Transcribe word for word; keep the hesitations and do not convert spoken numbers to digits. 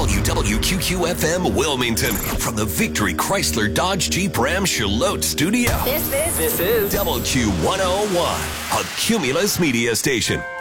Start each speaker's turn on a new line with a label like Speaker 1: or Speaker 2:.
Speaker 1: W W Q Q F M Wilmington from the Victory Chrysler Dodge Jeep Ram Charlotte studio.
Speaker 2: This is,
Speaker 1: this is W Q one oh one, a Cumulus media station.